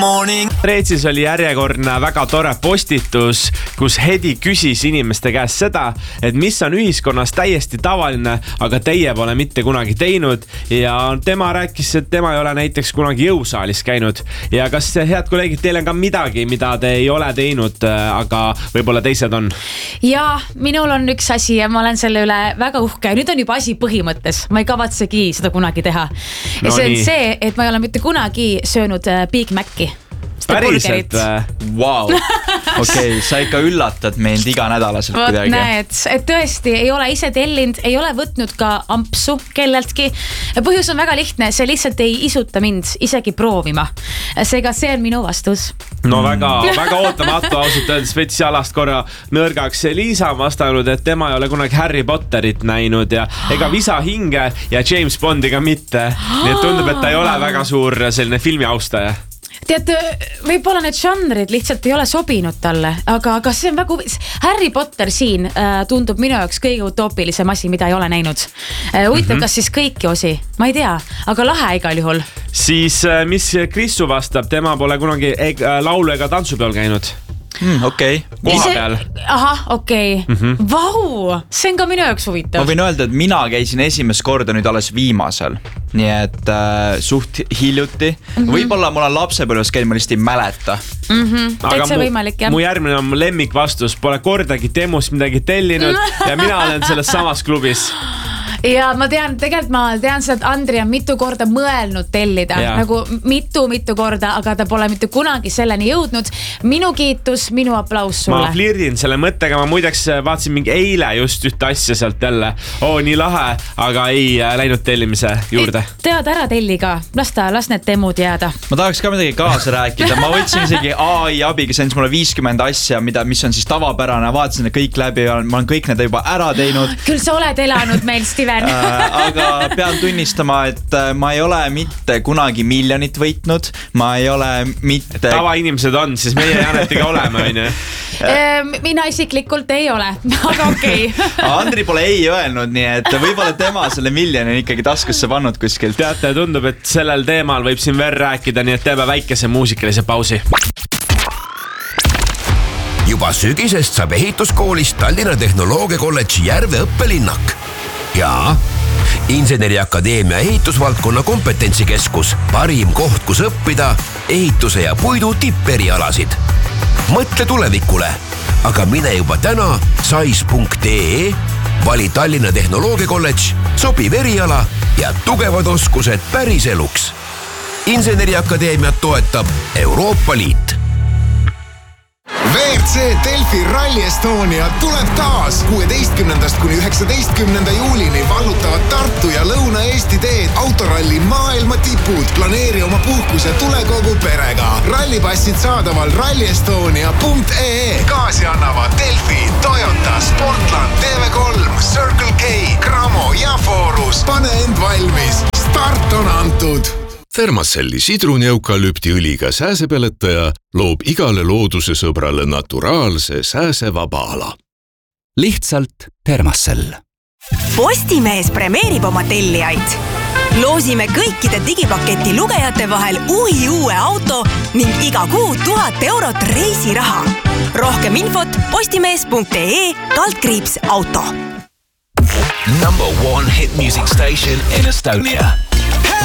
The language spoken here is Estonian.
Reetsis oli järjekordne väga tore postitus, kus Hedi küsis inimeste käest seda, et mis on ühiskonnas täiesti tavaline, aga teie pole mitte kunagi teinud. Ja tema rääkis, et tema ei ole näiteks kunagi jõusaalis käinud. Ja kas, head kolleegid, teil on ka midagi, mida te ei ole teinud, aga võib-olla teised on? Ja minul on üks asi ja ma olen selle üle väga uhke. Nüüd on juba asi põhimõttes. Ma ei kavatsegi seda kunagi teha. Ja see on see, et ma ei ole mitte kunagi söönud Big Maci. Päriselt? Wow. Okei, sa ikka üllatad meid iga nädalaselt kuidagi. Näed, et tõesti ei ole ise tellinud, ei ole võtnud ka ampsu kelleltki. Põhjus on väga lihtne, see lihtsalt ei isuta mind isegi proovima. Seega see on minu vastus. No väga ootamatu ausalt öeldes võttis jalast korra nõrgaks. Liisa on vastanud, et tema ei ole kunagi Harry Potterit näinud ja ega Visa hinge ja James Bondi ka mitte. Nii et tundub, et ta ei ole väga suur selline filmi austaja. Tead, võib-olla need žanrid lihtsalt ei ole sobinud talle, aga see on väga Harry Potter siin tundub minu jaoks kõige utoopilisem asi, mida ei ole näinud. Huvitav, kas siis kõiki osi? Ma ei tea, aga lahe igal juhul. Siis mis Krissu vastab, tema pole kunagi laulu ega tantsupeol käinud. Okei. Koha peal. Aha, okei. Vau, see on ka minu jaoks huvitav. Ma võin öelda, et mina käisin esimest korda nüüd alles viimasel. Nii et suht hiljuti. Võib-olla mul on lapsepõlves käinud, ma lihtsalt ei mäleta. Täitsa võimalik, jah. Mu järgmine on lemmik vastus. Pole kordagi Temust midagi tellinud ja mina olen selles samas klubis. Ja ma tean, tegelikult ma tean seda, et Andri on mitu korda mõelnud tellida, nagu mitu korda, aga ta pole mitte kunagi selleni jõudnud. Minu kiitus, minu aplaus sulle. Ma flirdin selle mõttega, ma muideks vaatasin mingi eile just ühte asja sealt jälle. Nii lahe, aga ei läinud tellimise juurde. Tead ära telli ka, las need temud jääda. Ma tahaks ka midagi kaasa rääkida, ma võtsin isegi AI abiga, see on mulle 50 asja, mis on siis tavapärane, vaatasin kõik läbi, ma olen kõik need juba ära teinud. Küll sa oled elanud meil, Steven. Aga pean tunnistama, et ma ei ole mitte kunagi miljonit võitnud. Ma ei ole mitte... Tavainimesed on, siis meie Janetiga oleme, on ju? Mina isiklikult ei ole, aga okei. Andri pole ei öelnud, nii et võib-olla tema selle miljoni ikkagi taskusse pannud kuskilt. Teate, tundub, et sellel teemal võib siin veel rääkida, nii et teeme väikese muusikalise pausi. Juba sügisest saab ehituskoolist Tallinna Tehnoloogiakolledži Järve õppelinnak. Ja Inseneriakadeemia ehitusvaldkonna kompetentsikeskus, parim koht, kus õppida ehituse ja puidu tipperialasid. Mõtle tulevikule, aga mine juba täna sais.ee, vali Tallinna Tehnoloogiakolledž, sobiv eriala ja tugevad oskused päris eluks. Inseneriakadeemiat toetab Euroopa Liit. WRC Delfi Rally Estonia tuleb taas 16. kuni 19. juulini vallutavad Tartu ja Lõuna-Eesti teed autoralli maailma tipud. Planeeri oma puhkus ja tule kogu perega. Rallipassid saadaval rallyestonia.ee. Kaasi annavad Delfi, Toyota, Sportland, TV3, Circle K, Cramo ja Forus. Pane end valmis. Start on antud. Thermacelli sidruni-eukalüptiõliga sääsepeletaja loob igale looduse sõbrale naturaalse sääsevaba ala. Lihtsalt Thermacell. Postimees premeerib oma tellijaid. Loosime kõikide digipaketi lugejate vahel uue auto ning iga kuu 1000 eurot reisiraha. Rohkem infot postimees.ee/auto. Number one hit music station in Estonia.